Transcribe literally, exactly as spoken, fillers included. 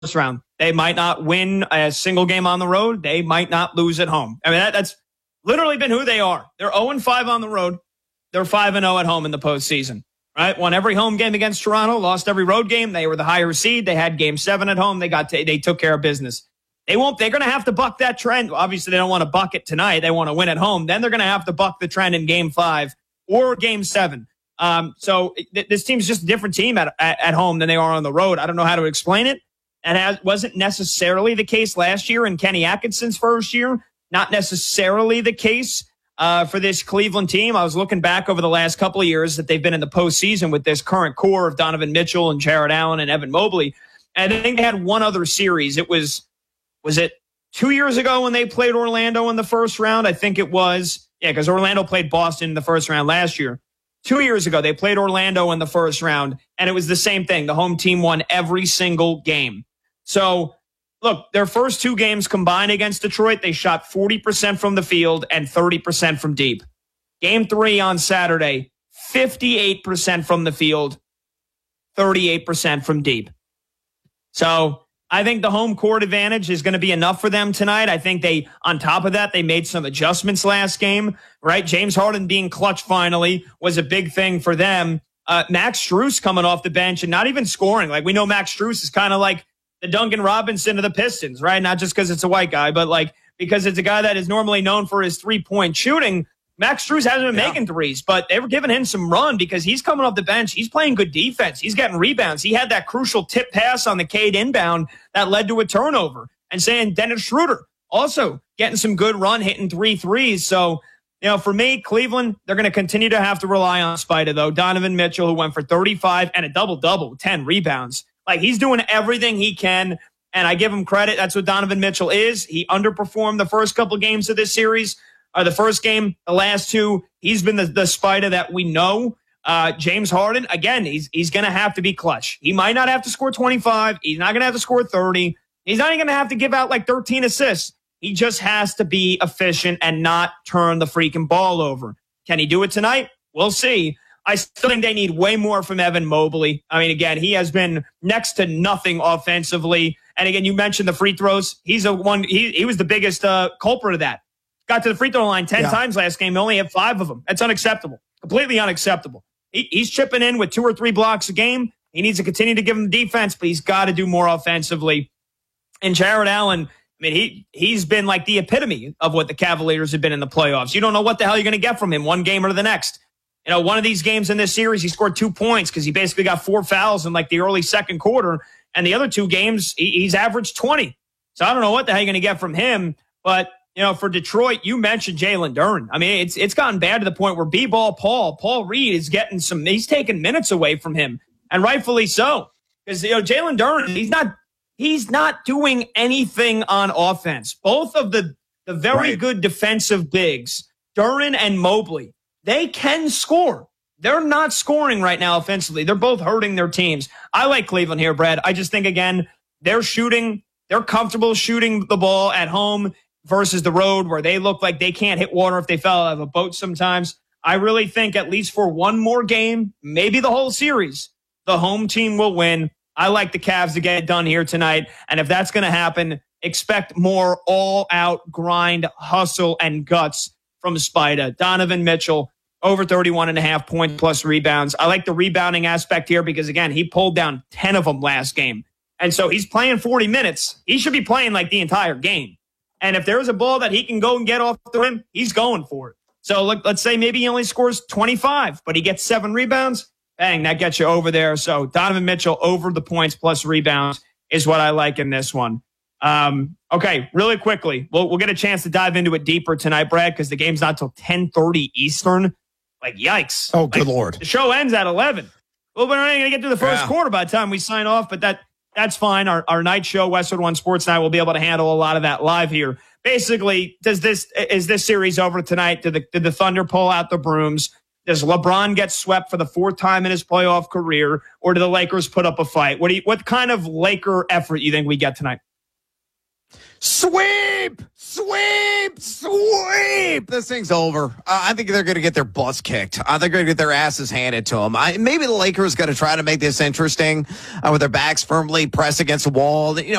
first round. They might not win a single game on the road. They might not lose at home. I mean, that, that's literally been who they are. They're oh and five on the road. They're five and oh at home in the postseason, right? Won every home game against Toronto, lost every road game. They were the higher seed. They had game seven at home. They got to, they took care of business. They won't, they're going to have to buck that trend. Obviously, they don't want to buck it tonight. They want to win at home. Then they're going to have to buck the trend in game five or game seven. Um, so th- this team's just a different team at, at, at home than they are on the road. I don't know how to explain it. And it wasn't necessarily the case last year in Kenny Atkinson's first year. Not necessarily the case uh, for this Cleveland team. I was looking back over the last couple of years that they've been in the postseason with this current core of Donovan Mitchell and Jared Allen and Evan Mobley. And I think they had one other series. It was, was it two years ago when they played Orlando in the first round? I think it was. Yeah, because Orlando played Boston in the first round last year. Two years ago, they played Orlando in the first round, and it was the same thing. The home team won every single game. So, look, their first two games combined against Detroit, they shot forty percent from the field and thirty percent from deep. Game three on Saturday, fifty-eight percent from the field, thirty-eight percent from deep. So I think the home court advantage is going to be enough for them tonight. I think they, on top of that, they made some adjustments last game, right? James Harden being clutch finally was a big thing for them. Uh, Max Strus coming off the bench and not even scoring. Like, we know Max Strus is kind of like the Duncan Robinson of the Pistons, right? Not just because it's a white guy, but like because it's a guy that is normally known for his three-point shooting. Max Strus hasn't been yeah. making threes, but they were giving him some run because he's coming off the bench. He's playing good defense. He's getting rebounds. He had that crucial tip pass on the Cade inbound that led to a turnover. And saying Dennis Schroeder also getting some good run, hitting three threes. So, you know, for me, Cleveland, they're going to continue to have to rely on Spida, though. Donovan Mitchell, who went for thirty-five and a double-double, ten rebounds. Like, he's doing everything he can, and I give him credit. That's what Donovan Mitchell is. He underperformed the first couple games of this series. Uh, the first game, the last two, he's been the, the Spida that we know. Uh, James Harden, again, he's he's going to have to be clutch. He might not have to score twenty-five. He's not going to have to score thirty. He's not even going to have to give out like thirteen assists. He just has to be efficient and not turn the freaking ball over. Can he do it tonight? We'll see. I still think they need way more from Evan Mobley. I mean, again, he has been next to nothing offensively. And again, you mentioned the free throws. He's a one. He, he was the biggest uh, culprit of that. Got to the free throw line ten yeah. times last game. He only had five of them. That's unacceptable. Completely unacceptable. He, he's chipping in with two or three blocks a game. He needs to continue to give him the defense, but he's got to do more offensively. And Jared Allen, I mean, he, he's been like the epitome of what the Cavaliers have been in the playoffs. You don't know what the hell you're going to get from him one game or the next. You know, one of these games in this series, he scored two points because he basically got four fouls in like the early second quarter. And the other two games, he, he's averaged twenty. So I don't know what the hell you're going to get from him. But, you know, for Detroit, you mentioned Jalen Duren. I mean, it's it's gotten bad to the point where B-ball Paul, Paul Reed is getting some, he's taking minutes away from him. And rightfully so. Because, you know, Jalen Duren, he's not, he's not doing anything on offense. Both of the, the very right. good defensive bigs, Duren and Mobley, they can score. They're not scoring right now offensively. They're both hurting their teams. I like Cleveland here, Brad. I just think, again, they're shooting. They're comfortable shooting the ball at home versus the road where they look like they can't hit water if they fell out of a boat sometimes. I really think at least for one more game, maybe the whole series, the home team will win. I like the Cavs to get it done here tonight. And if that's going to happen, expect more all-out grind, hustle, and guts from Spida. Donovan Mitchell, over thirty-one and a half points plus rebounds. I like the rebounding aspect here because, again, he pulled down ten of them last game. And so he's playing forty minutes. He should be playing like the entire game. And if there's a ball that he can go and get off the rim, he's going for it. So look, let's say maybe he only scores twenty-five, but he gets seven rebounds. Bang, that gets you over there. So Donovan Mitchell over the points plus rebounds is what I like in this one. Um, okay, really quickly, we'll we'll get a chance to dive into it deeper tonight, Brad, because the game's not till ten thirty Eastern. Like, yikes. Oh, good like, Lord. The show ends at eleven. Well, we're not going to get to the first yeah. quarter by the time we sign off, but that that's fine. Our our night show, Westwood One Sports Night, will be able to handle a lot of that live here. Basically, does this is this series over tonight? Did the, did the Thunder pull out the brooms? Does LeBron get swept for the fourth time in his playoff career, or do the Lakers put up a fight? What do you, what kind of Laker effort you think we get tonight? Sweep! Sweep! Sweep! This thing's over. Uh, I think they're going to get their butts kicked. I think they're going to get their asses handed to them. I, maybe the Lakers going to try to make this interesting uh, with their backs firmly pressed against the wall. You know,